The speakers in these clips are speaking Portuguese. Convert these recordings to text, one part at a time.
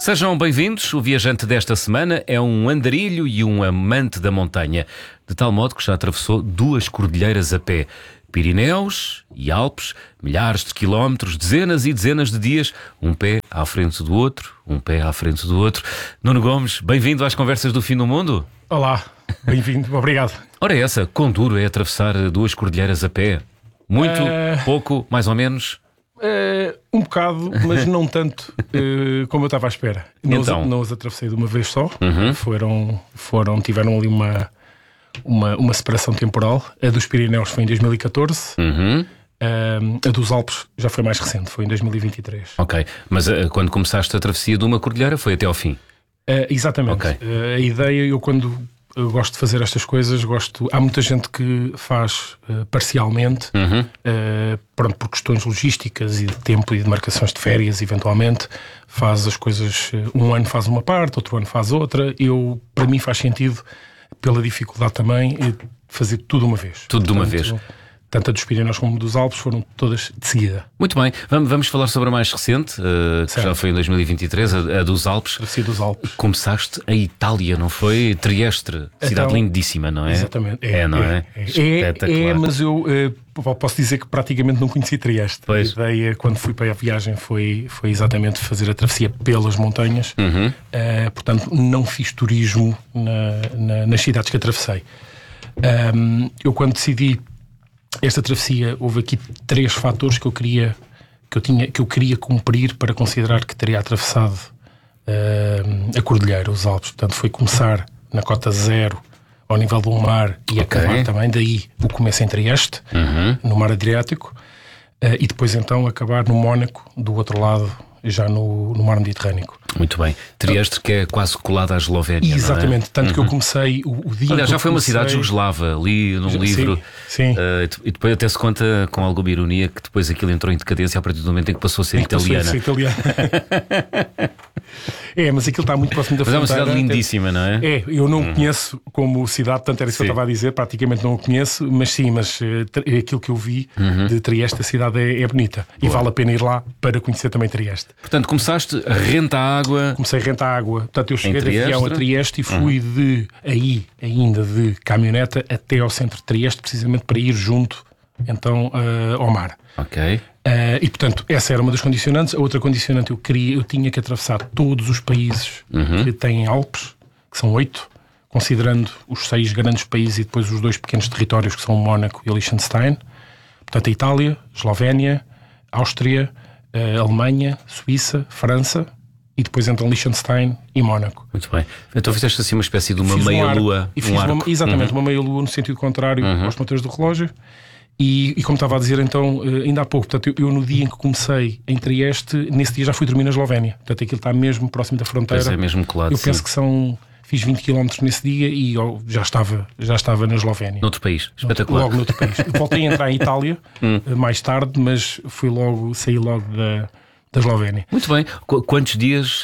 Sejam bem-vindos. O viajante desta semana é um andarilho e um amante da montanha, de tal modo que já atravessou 2 cordilheiras a pé. Pirineus e Alpes, milhares de quilómetros, dezenas e dezenas de dias, um pé à frente do outro, um pé à frente do outro. Nuno Gomes, bem-vindo às Conversas do Fim do Mundo. Olá, bem-vindo, obrigado. Ora essa, quão duro é atravessar 2 cordilheiras a pé? Muito, pouco, mais ou menos? Um bocado, mas não tanto como eu estava à espera. Não os atravessei de uma vez só. Tiveram ali uma separação temporal. A dos Pirineus foi em 2014. A dos Alpes já foi mais recente, foi em 2023. Ok, mas quando começaste a travessia de uma cordilheira foi até ao fim? Exatamente. Okay. A ideia, eu gosto de fazer estas coisas, há muita gente que faz parcialmente, por questões logísticas e de tempo e de marcações de férias, eventualmente, faz as coisas, um ano faz uma parte, outro ano faz outra. Para mim faz sentido, pela dificuldade também, fazer tudo de uma vez. Tudo de uma vez. Tanto a dos Pirineus como a dos Alpes foram todas de seguida. Muito bem, vamos falar sobre a mais recente, que já foi em 2023, a dos Alpes. Travessia dos Alpes. Começaste a Itália, não foi? Trieste, cidade lindíssima, não é? Exatamente. Não é? Espetacular. Mas eu posso dizer que praticamente não conheci Trieste. Pois. A ideia, quando fui para a viagem, foi exatamente fazer a travessia pelas montanhas. Portanto, não fiz turismo nas cidades que atravessei. Eu, quando decidi esta travessia, houve aqui 3 fatores que eu queria cumprir para considerar que teria atravessado a Cordilheira, os Alpes. Portanto, foi começar na cota 0, ao nível do mar, e acabar também. Daí o começo em Trieste, no mar Adriático, e depois então acabar no Mónaco, do outro lado, já no mar Mediterrâneo. Muito bem. Trieste, que é quase colada à Eslovénia. Exatamente, não é? Tanto que eu comecei o dia. Aliás, já foi uma cidade jugoslava, li num livro. Sim. E depois até se conta com alguma ironia que depois aquilo entrou em decadência a partir do momento em que passou a ser italiana. Mas aquilo está muito próximo da fronteira. Mas é uma cidade lindíssima, não é? Eu não conheço como cidade, portanto era isso que eu estava a dizer, praticamente não o conheço, mas aquilo que eu vi de Trieste, a cidade é bonita. E vale a pena ir lá para conhecer também Trieste. Portanto, começaste a renta a água. Comecei a rentar a água. Portanto, eu cheguei de avião a Trieste e fui ainda de caminhoneta até ao centro de Trieste, precisamente para ir junto então ao mar. Ok. E portanto, essa era uma das condicionantes. A outra condicionante, eu tinha que atravessar todos os países que têm Alpes, que são 8, considerando os 6 grandes países e depois os 2 pequenos territórios, que são o Mónaco e o Liechtenstein. Portanto, a Itália, Eslovénia, Áustria, Alemanha, Suíça, França e depois então Liechtenstein e Mónaco. Muito bem. Então fizeste assim uma espécie de uma meia-lua. Exatamente, uma meia-lua no sentido contrário aos motores do relógio. E como estava a dizer então, ainda há pouco, portanto, eu no dia em que comecei em Trieste, nesse dia já fui dormir na Eslovénia. Portanto, aquilo está mesmo próximo da fronteira. Pois é, mesmo colado. Eu penso que fiz 20 km nesse dia e eu já estava na Eslovénia. Noutro país, espetacular. Logo noutro país. Voltei a entrar em Itália mais tarde, mas saí logo da Eslovénia. Muito bem. Quantos dias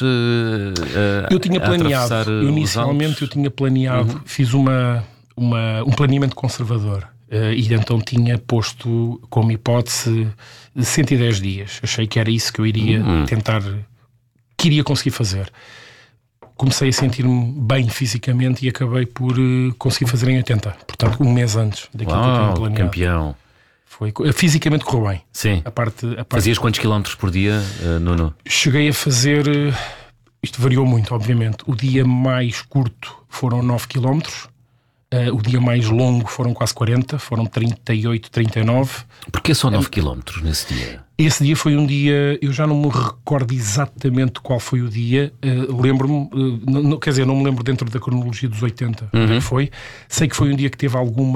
eu tinha planeado, inicialmente eu tinha planeado, fiz um planeamento conservador. E então tinha posto como hipótese 110 dias. Achei que era isso que eu iria tentar, que iria conseguir fazer. Comecei a sentir-me bem fisicamente e acabei por conseguir fazer em 80. Portanto, um mês antes daquilo que eu tinha planeado. Campeão. Fisicamente correu bem. Sim. Fazias quantos quilómetros por dia, Nuno? Cheguei a fazer... Isto variou muito, obviamente. O dia mais curto foram 9 quilómetros. O dia mais longo foram quase 40, foram 38, 39. Porquê só 9 km nesse dia? Esse dia foi um dia, eu já não me recordo exatamente qual foi o dia, lembro-me, não me lembro dentro da cronologia dos 80, que foi. Sei que foi um dia que teve algum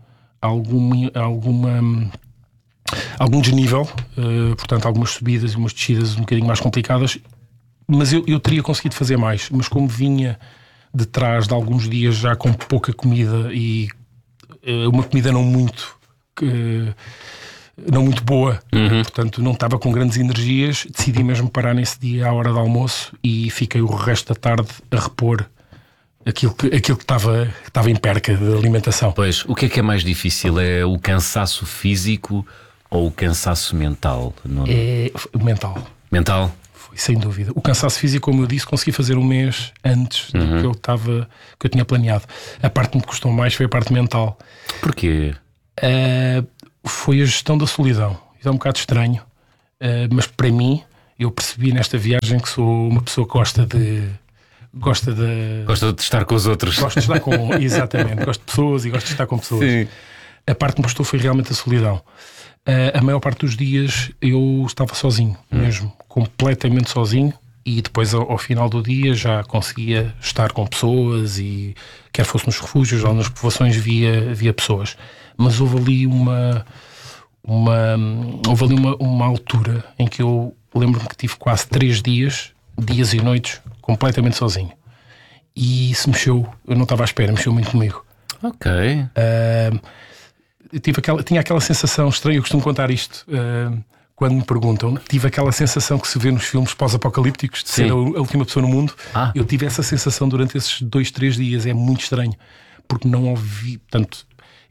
desnível, portanto algumas subidas e umas descidas um bocadinho mais complicadas, mas eu teria conseguido fazer mais, mas como vinha de trás de alguns dias já com pouca comida e uma comida não muito boa, portanto não estava com grandes energias, decidi mesmo parar nesse dia à hora do almoço e fiquei o resto da tarde a repor aquilo que estava em perca de alimentação. Pois, o que é mais difícil? É o cansaço físico ou o cansaço mental? É o mental. Mental? sem dúvida. O cansaço físico, como eu disse, consegui fazer um mês antes do que eu tinha planeado. A parte que me custou mais foi a parte mental. Porquê? Foi a gestão da solidão. Isso é um bocado estranho, mas para mim, eu percebi nesta viagem que sou uma pessoa que gosta de estar com os outros. Gosto de estar com... Exatamente. Gosto de pessoas e gosto de estar com pessoas. Sim. A parte que me custou foi realmente a solidão. A maior parte dos dias eu estava sozinho, mesmo, completamente sozinho, e depois ao final do dia já conseguia estar com pessoas, e quer fosse nos refúgios ou nas povoações via pessoas. Mas houve ali uma altura em que eu lembro-me que tive quase 3 dias e noites completamente sozinho, e isso mexeu. Eu não estava à espera, mexeu muito comigo. Ok. Tinha aquela sensação estranha. Eu costumo contar isto quando me perguntam. Tive aquela sensação que se vê nos filmes pós-apocalípticos de ser a última pessoa no mundo. Eu tive essa sensação durante esses 2, 3 dias. É muito estranho, porque não ouvi. Portanto,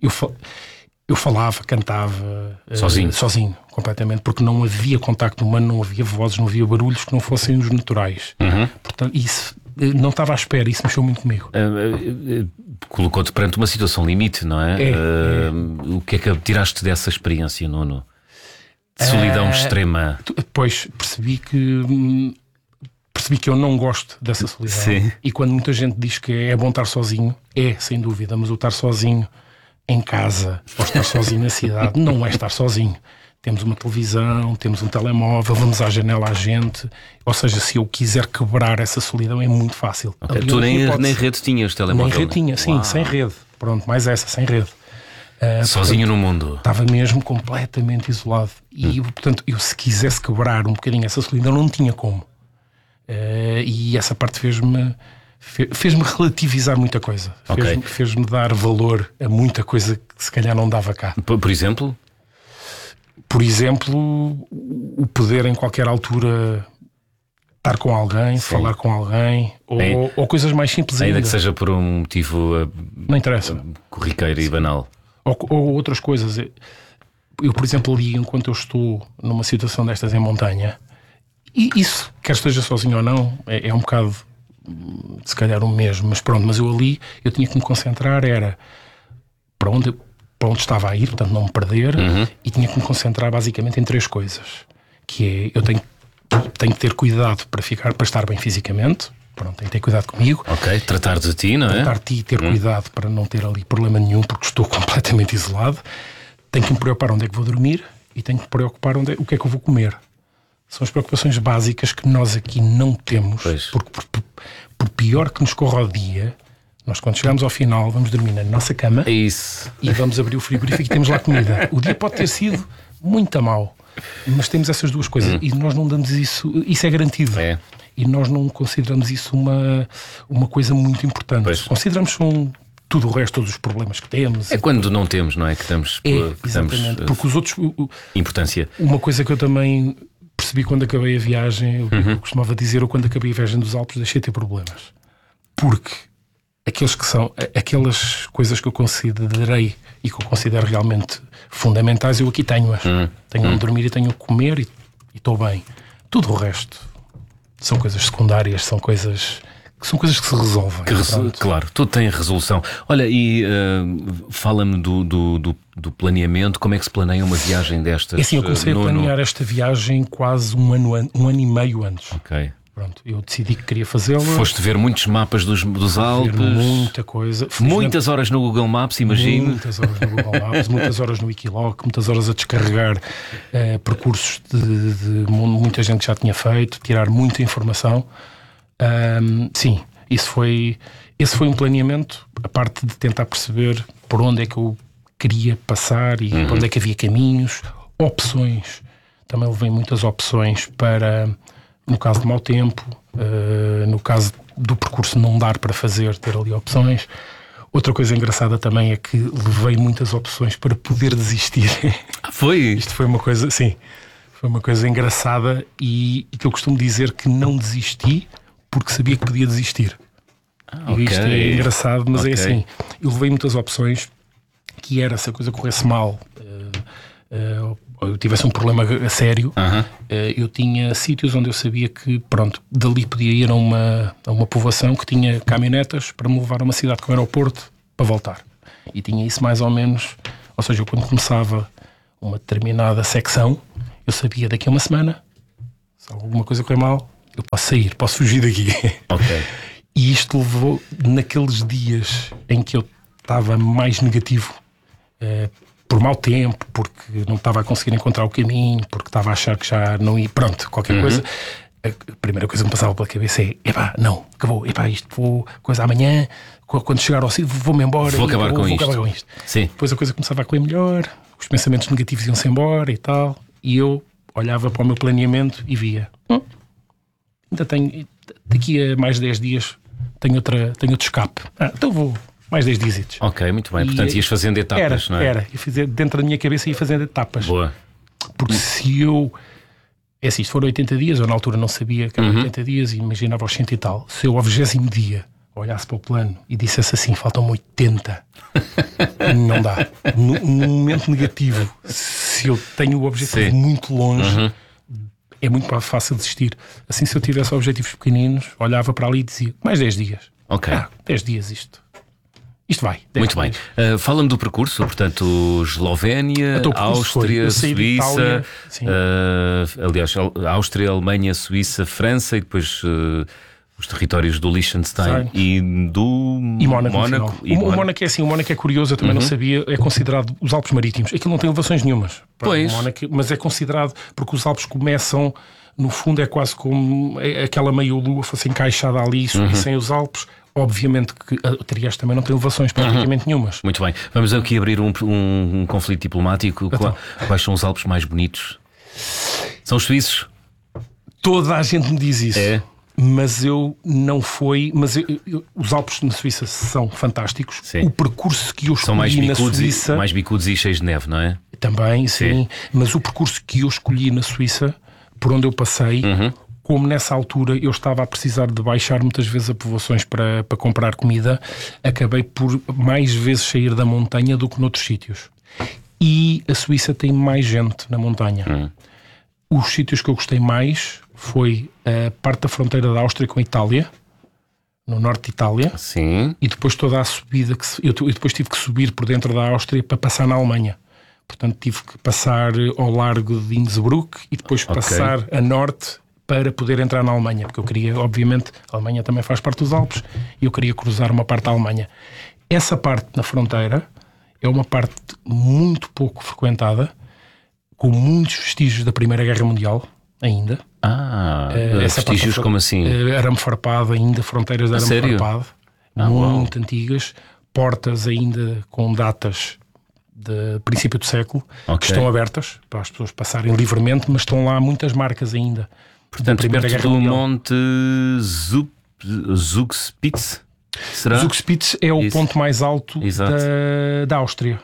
eu falava, cantava sozinho, completamente, porque não havia contacto humano, não havia vozes, não havia barulhos que não fossem os naturais. Portanto, isso não estava à espera. Isso mexeu muito comigo. Colocou-te perante uma situação limite, não é? O que é que tiraste dessa experiência, Nuno? De solidão extrema. Depois percebi que eu não gosto dessa solidão. Sim. E quando muita gente diz que é bom estar sozinho, sem dúvida, mas o estar sozinho em casa ou estar sozinho na cidade não é estar sozinho. Temos uma televisão, temos um telemóvel, vamos à janela à gente. Ou seja, se eu quiser quebrar essa solidão é muito fácil. Tu nem rede tinhas telemóvel? Nem rede tinha, sim. Uau. Sem rede. Pronto, mais essa, sem rede. Sozinho no mundo. Estava mesmo completamente isolado. E, portanto, eu se quisesse quebrar um bocadinho essa solidão, não tinha como. E essa parte fez-me relativizar muita coisa. Fez-me dar valor a muita coisa que se calhar não dava cá. Por exemplo? Por exemplo, o poder em qualquer altura estar com alguém, falar com alguém, ou coisas mais simples ainda. Ainda que seja por um motivo não interessa. Corriqueiro e banal. Ou outras coisas. Eu, por exemplo, ali, enquanto eu estou numa situação destas em montanha, e isso, quer esteja sozinho ou não, é um bocado, se calhar, o mesmo, mas pronto, mas eu tinha que me concentrar, era para onde estava a ir, portanto não me perder, e tinha que me concentrar basicamente em 3 coisas, que é, eu tenho que ter cuidado para estar bem fisicamente, pronto, tenho que ter cuidado comigo. Ok, tratar de ti, não é? Tratar de ti e ter cuidado para não ter ali problema nenhum, porque estou completamente isolado. Tenho que me preocupar onde é que vou dormir e tenho que me preocupar o que é que eu vou comer. São as preocupações básicas que nós aqui não temos, porque por pior que nos corra o dia, nós quando chegamos ao final vamos dormir na nossa cama. Isso. E vamos abrir o frigorífico e temos lá comida. O dia pode ter sido muito mau, mas temos essas 2 coisas e nós não damos isso é garantido. E nós não consideramos isso uma coisa muito importante. Consideramos tudo o resto, todos os problemas que temos. É quando não temos, não é? Que damos porque os outros... importância. Uma coisa que eu também percebi quando acabei a viagem, eu costumava dizer, eu quando acabei a viagem dos Alpes deixei de ter problemas. Porque aquelas coisas que eu considerei e que eu considero realmente fundamentais, eu aqui tenho-as. Tenho onde dormir e tenho o que comer e estou bem. Tudo o resto são coisas secundárias, são coisas que se resolvem. Claro, tudo tem resolução. Olha, e fala-me do planeamento. Como é que se planeia uma viagem destas? Assim, eu comecei a planear esta viagem quase um ano e meio antes. Ok. Pronto, eu decidi que queria fazê-la. Foste ver muitos mapas dos Alpes. Muita coisa. Muitas horas no Google Maps, imagino. Muitas horas no Google Maps, muitas horas no Wikiloc, muitas horas a descarregar percursos de muita gente que já tinha feito, tirar muita informação. Sim, esse foi um planeamento, a parte de tentar perceber por onde é que eu queria passar e por onde é que havia caminhos, opções. Também levei muitas opções para... No caso de mau tempo, no caso do percurso não dar para fazer, ter ali opções. Outra coisa engraçada também é que levei muitas opções para poder desistir. Foi? Isto foi uma coisa, sim, foi uma coisa engraçada e que eu costumo dizer que não desisti porque sabia que podia desistir. Okay. Isto é engraçado, mas é assim. Eu levei muitas opções que era, se a coisa corresse mal, eu tivesse um problema a sério, eu tinha sítios onde eu sabia que, pronto, dali podia ir a uma povoação que tinha caminhonetas para me levar a uma cidade com aeroporto para voltar. E tinha isso mais ou menos, ou seja, eu quando começava uma determinada secção, eu sabia daqui a uma semana, se alguma coisa correr mal, eu posso sair, posso fugir daqui. Ok. E isto levou, naqueles dias em que eu estava mais negativo, por mau tempo, porque não estava a conseguir encontrar o caminho, porque estava a achar que já não ia, pronto, qualquer coisa. A primeira coisa que me passava pela cabeça é: epá, não, acabou, epá, isto vou, coisa amanhã, quando chegar ao sítio, vou-me embora. Vou acabar com isto. Sim. Depois a coisa começava a correr melhor, os pensamentos negativos iam-se embora e tal, e eu olhava para o meu planeamento e via: ainda tenho, daqui a mais 10 dias tenho outro escape. Então vou mais 10 dias. Ok, muito bem. Portanto, ias fazendo etapas, não é? Era. Dentro da minha cabeça ia fazendo etapas. Boa. Porque se eu... É assim, se for 80 dias, eu na altura não sabia que eram 80 dias e imaginava os 100 e tal. Se eu ao 20º dia olhasse para o plano e dissesse assim: faltam-me 80, não dá. Num momento negativo, se eu tenho o objetivo muito longe, é muito fácil desistir. Assim, se eu tivesse objetivos pequeninos, olhava para ali e dizia: mais 10 dias. Ok. 10 dias isto vai. Muito bem. Fala-me do percurso, portanto, Eslovénia, Áustria, Suíça, aliás, Áustria, Alemanha, Suíça, França e depois os territórios do Liechtenstein e do Mónaco. O Mónaco é assim, o Mónaco é curioso, eu também não sabia, é considerado os Alpes Marítimos. Aquilo não tem elevações nenhumas. Pois. Mónaco, mas é considerado, porque os Alpes começam, no fundo é quase como aquela meia-lua fosse encaixada ali e sem os Alpes. Obviamente que a Trieste também não tem elevações praticamente nenhumas. Muito bem. Vamos aqui abrir um conflito diplomático. Então. Quais são os Alpes mais bonitos? São os suíços? Toda a gente me diz isso. É. Mas eu não fui. Mas os Alpes na Suíça são fantásticos. Sim. O percurso que eu escolhi são mais na Suíça. Mais bicudos e cheios de neve, não é? Também, sim. Mas o percurso que eu escolhi na Suíça, por onde eu passei, como nessa altura eu estava a precisar de baixar muitas vezes a povoações para comprar comida, acabei por mais vezes sair da montanha do que noutros sítios. E a Suíça tem mais gente na montanha. Os sítios que eu gostei mais foi a parte da fronteira da Áustria com a Itália, no norte de Itália. Sim. E depois toda a subida eu depois tive que subir por dentro da Áustria para passar na Alemanha. Portanto, tive que passar ao largo de Innsbruck e depois passar a norte para poder entrar na Alemanha, porque eu queria, obviamente, a Alemanha também faz parte dos Alpes, e eu queria cruzar uma parte da Alemanha. Essa parte na fronteira é uma parte muito pouco frequentada, com muitos vestígios da Primeira Guerra Mundial, ainda. Vestígios como assim? Arame farpado ainda, fronteiras de arame farpado, muito antigas, portas ainda com datas de princípio do século, que estão abertas para as pessoas passarem livremente, mas estão lá muitas marcas ainda. Portanto, perto do Monte Zugspitze, será? Zugspitze é o ponto mais alto da Áustria.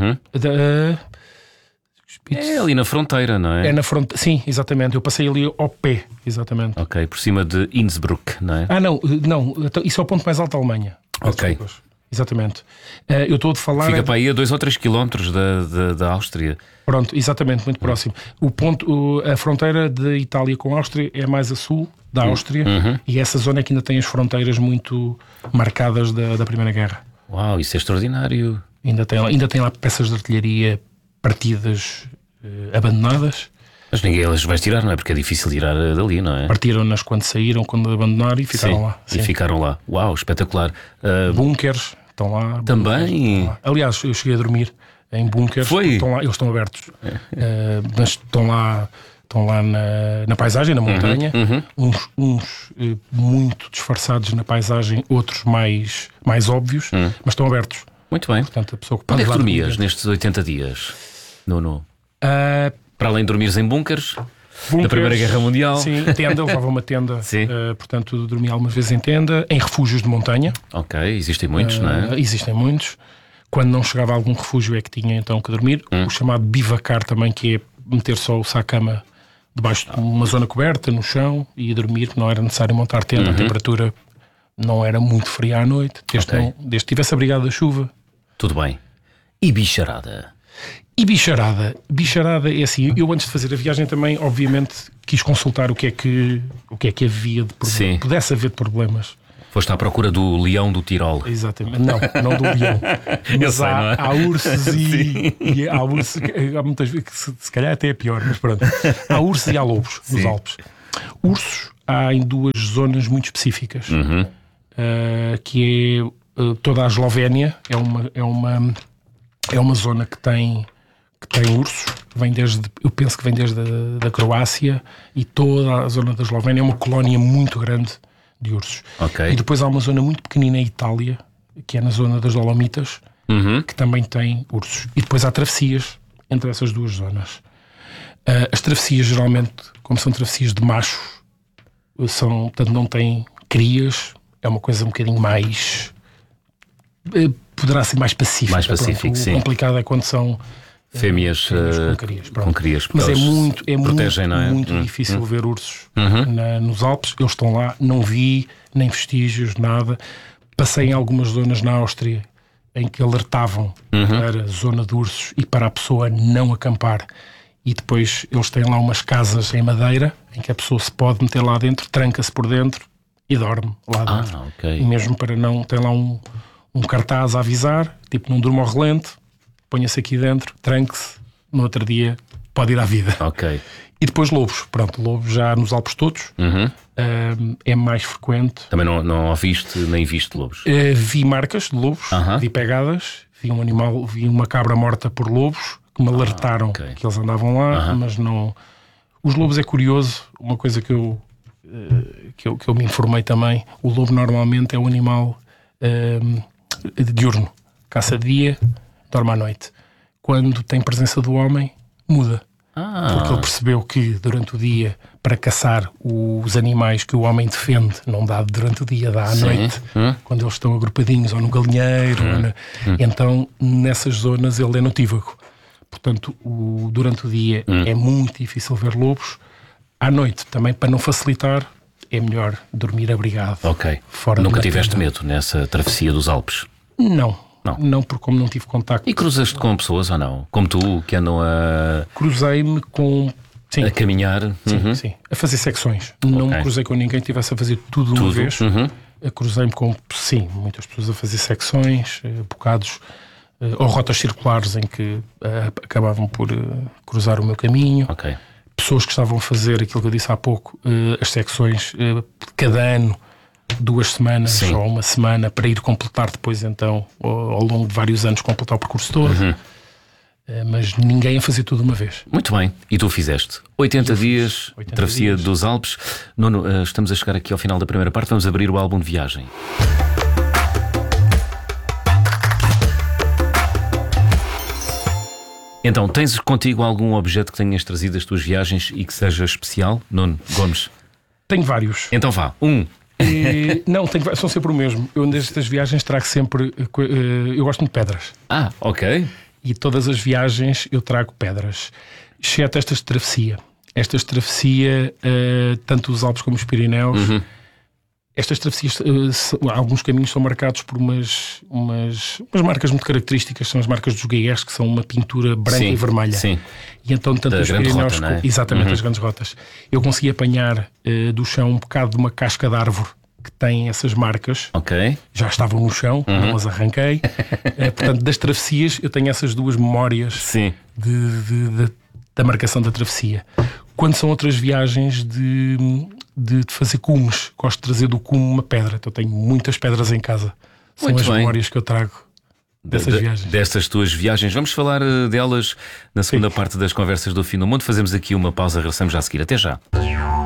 É ali na fronteira, não é? É na fronteira, sim, exatamente. Eu passei ali ao pé, exatamente. Ok, por cima de Innsbruck, não é? Não, isso é o ponto mais alto da Alemanha. Ok. Exatamente. Eu estou a falar... Fica para aí a 2 ou 3 quilómetros da Áustria. Pronto, exatamente, muito próximo. A fronteira de Itália com a Áustria é mais a sul da Áustria e essa zona é que ainda tem as fronteiras muito marcadas da Primeira Guerra. Uau, isso é extraordinário. Ainda tem lá peças de artilharia partidas, abandonadas. Mas ninguém as vai tirar, não é? Porque é difícil tirar dali, não é? Partiram-nas quando saíram, quando abandonaram e ficaram lá. Sim. E ficaram lá. Uau, espetacular. Bunkers estão lá. Também? Estão lá. Aliás, eu cheguei a dormir em bunkers. Estão lá, eles estão abertos. Mas estão lá na paisagem, na montanha. Uns muito disfarçados na paisagem, outros mais óbvios, mas estão abertos. Muito bem. Portanto, a pessoa que onde é que dormias nestes 80 dias, Nuno? Para além de dormires em bunkers, da Primeira Guerra Mundial. Sim, tenda, levava uma tenda. Portanto, dormi algumas vezes em tenda, em refúgios de montanha. Ok, existem muitos, não é? Existem muitos. Quando não chegava a algum refúgio é que tinha então que dormir. O chamado bivacar também, que é meter só o saco-cama debaixo de uma zona coberta, no chão, e dormir, não era necessário montar tenda. A temperatura não era muito fria à noite, desde que estivesse abrigado da chuva. Tudo bem. E bicharada? E bicharada? Bicharada é assim, eu antes de fazer a viagem também, obviamente, quis consultar o que é que havia de problemas, pudesse haver de problemas. Foste à procura do leão do Tirol. Exatamente, não do leão. Mas sei, não é? há ursos e há ursos, há muitas vezes que se calhar até é pior, mas pronto. Há ursos e há lobos nos Alpes. Ursos há em duas zonas muito específicas, que é toda a Eslovénia, é uma zona que tem ursos, eu penso que vem desde da Croácia, e toda a zona da Eslovénia é uma colónia muito grande de ursos. Okay. E depois há uma zona muito pequenina em Itália, que é na zona das Dolomitas, que também tem ursos. E depois há travessias entre essas duas zonas. As travessias, geralmente, como são travessias de machos, portanto não têm crias, é uma coisa um bocadinho mais... poderá ser mais pacífica. Mais pacífico, sim. O complicado é quando são fêmeas com crias. Mas é muito não é? difícil ver ursos nos Alpes. Eles estão lá, não vi nem vestígios, nada. Passei em algumas zonas na Áustria em que alertavam para a zona de ursos e para a pessoa não acampar. E depois eles têm lá umas casas em madeira em que a pessoa se pode meter lá dentro, tranca-se por dentro e dorme lá dentro. Okay. E mesmo para não... Tem lá um cartaz a avisar, tipo, não durma ao relente, ponha-se aqui dentro, tranque-se, no outro dia pode ir à vida. Ok. E depois lobos. Pronto, lobos já nos Alpes todos. É mais frequente. Também não ouviste nem viste lobos? Vi marcas de lobos, vi pegadas, vi um animal, vi uma cabra morta por lobos, que me alertaram que eles andavam lá, mas não... Os lobos é curioso, uma coisa que eu me informei também, o lobo normalmente é um animal diurno, caça de dia, dorme à noite. Quando tem presença do homem, muda. Porque ele percebeu que durante o dia, para caçar os animais que o homem defende, não dá durante o dia, dá à noite, quando eles estão agrupadinhos ou no galinheiro. Então, nessas zonas, ele é notívago. Portanto, durante o dia é muito difícil ver lobos. À noite, também, para não facilitar, é melhor dormir abrigado. Ok. Fora Nunca tiveste medo nessa travessia dos Alpes? Não, porque como não tive contacto. E cruzaste com pessoas ou não? Como tu, que andam a... Cruzei-me com... Sim. A caminhar? Sim. A fazer secções. Não me cruzei com ninguém que tivesse a fazer tudo de uma vez. Cruzei-me com, sim, muitas pessoas a fazer secções, bocados, ou rotas circulares em que acabavam por cruzar o meu caminho. Ok. Pessoas que estavam a fazer aquilo que eu disse há pouco, as secções cada ano, 2 semanas ou uma semana, para ir completar depois, então, ao longo de vários anos, completar o percurso todo. Mas ninguém a fazer tudo de uma vez. Muito bem. E tu fizeste 80 dias, travessia dos Alpes. Nuno, estamos a chegar aqui ao final da primeira parte. Vamos abrir o álbum de viagem. Então, tens contigo algum objeto que tenhas trazido das tuas viagens e que seja especial? Nuno Gomes? Tenho vários. Então vá, Não, são sempre o mesmo. Eu nestas viagens trago sempre... eu gosto muito de pedras. Ok. E todas as viagens eu trago pedras. Exceto estas de travessia. Estas de travessia, tanto os Alpes como os Pirineus... Estas travessias, alguns caminhos são marcados por umas marcas muito características, são as marcas dos GRs, que são uma pintura branca e vermelha. Sim. E então, tanto os Pirineus, exatamente, as grandes rotas, eu consegui apanhar do chão um bocado de uma casca de árvore que tem essas marcas. Ok. Já estavam no chão, não as arranquei. Portanto, das travessias, eu tenho essas duas memórias da marcação da travessia. Quando são outras viagens de fazer cumes, gosto de trazer do cume uma pedra. Então tenho muitas pedras em casa. São as memórias que eu trago dessas viagens. Destas tuas viagens. Vamos falar delas na segunda parte das Conversas do Fim do Mundo. Fazemos aqui uma pausa, regressamos já a seguir. Até já.